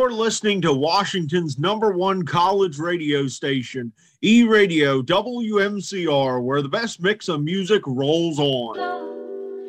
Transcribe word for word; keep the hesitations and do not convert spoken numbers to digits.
You're listening to Washington's number one college radio station, E-Radio W M C R, where the best mix of music rolls on.